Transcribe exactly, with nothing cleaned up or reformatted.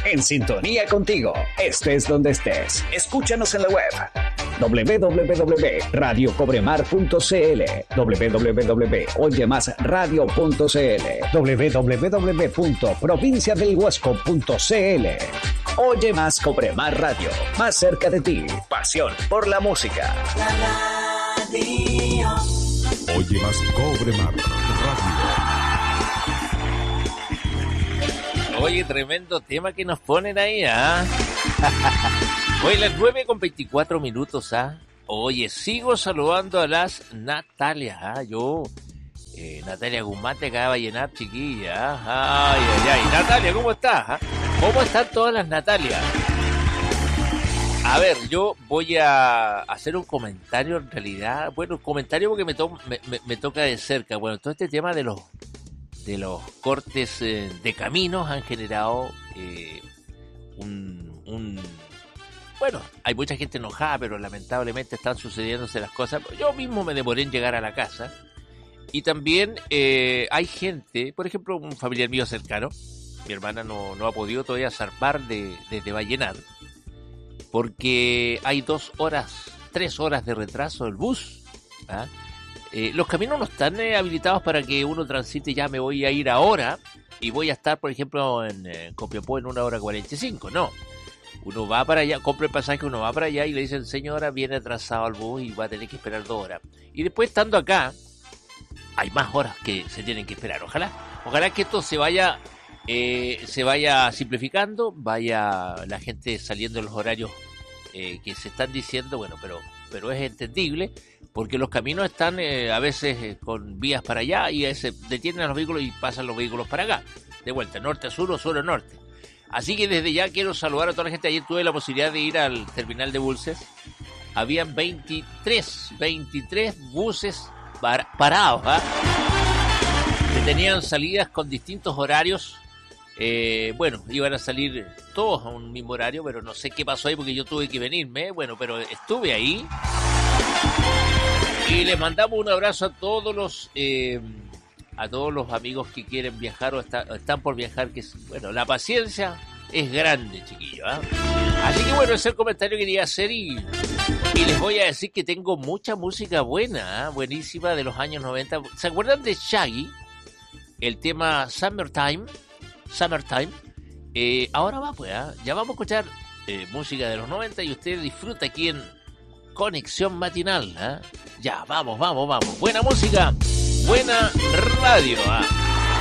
en sintonía contigo, estés donde estés. Escúchanos en la web doble u doble u doble u punto radio cobremar punto c l, doble u doble u doble u punto oye más radio punto c l, doble u doble u doble u punto provincia del huasco punto c l. Oye más Cobremar Radio, más cerca de ti. Pasión por la música. La radio. Oye más Cobremar Radio. Oye, tremendo tema que nos ponen ahí, ¿ah? Hoy las nueve con veinticuatro minutos, ¿ah? Oye, sigo saludando a las Natalias, ¿ah? Yo, eh, Natalia Guzmán te acaba de llenar, chiquilla, ¿ah? Ay, ay, ay. Natalia, ¿cómo estás? ¿Ah? ¿Cómo están todas las Natalias? A ver, yo voy a hacer un comentario en realidad, bueno, un comentario porque me, to me, me, me toca de cerca. Bueno, todo este tema de los de los cortes eh, de caminos han generado eh, un, un... Bueno, hay mucha gente enojada, pero lamentablemente están sucediéndose las cosas. Yo mismo me demoré en llegar a la casa. Y también eh, hay gente, por ejemplo, un familiar mío cercano, mi hermana no, no ha podido todavía zarpar de, de, de Vallenar, porque hay dos horas, tres horas de retraso del bus, ¿ah? Eh, los caminos no están eh, habilitados para que uno transite, ya me voy a ir ahora y voy a estar, por ejemplo, en eh, Copiapó en una hora cuarenta y cinco. No, uno va para allá, compra el pasaje, uno va para allá y le dicen, señora, viene atrasado al bus y va a tener que esperar dos horas. Y después, estando acá, hay más horas que se tienen que esperar. Ojalá, ojalá que esto se vaya, eh, se vaya simplificando, vaya la gente saliendo en los horarios eh, que se están diciendo, bueno, pero, pero es entendible. Porque los caminos están eh, a veces eh, con vías para allá y se detienen a los vehículos y pasan los vehículos para acá. De vuelta, norte a sur o sur a norte. Así que desde ya quiero saludar a toda la gente. Ayer tuve la posibilidad de ir al terminal de buses. Habían veintitrés, veintitrés buses par parados, ¿eh? que tenían salidas con distintos horarios. Eh, bueno, iban a salir todos a un mismo horario, pero no sé qué pasó ahí porque yo tuve que venirme. Bueno, pero estuve ahí. Y les mandamos un abrazo a todos los eh, a todos los amigos que quieren viajar o, está, o están por viajar, que bueno, la paciencia es grande, chiquillos, ¿eh? Así que bueno, ese es el comentario que quería hacer y, y les voy a decir que tengo mucha música buena, ¿eh? Buenísima de los años noventa. ¿Se acuerdan de Shaggy? El tema Summertime, Summertime. Eh, ahora va pues, ¿eh? Ya vamos a escuchar eh, música de los noventa y usted disfruta aquí en Conexión Matinal, ¿eh? Ya, vamos, vamos, vamos. Buena música, buena radio, ¿eh?